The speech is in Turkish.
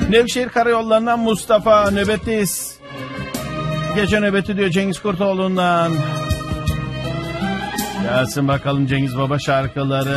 Nevşehir Karayolları'ndan Mustafa, nöbetteyiz. Gece nöbeti diyor Cengiz Kurtoğlu'ndan. Gelsin bakalım Cengiz Baba şarkıları.